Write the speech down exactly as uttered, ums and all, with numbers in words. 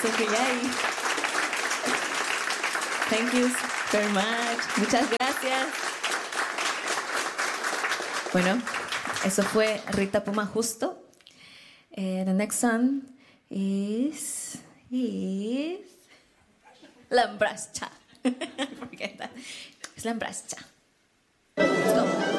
okay, yay. Thank you very much. Muchas gracias. Bueno, eso fue Rita Puma Justo. Uh, the next song is is Lambrascha. Forget that. It's Lambrascha. Let's go.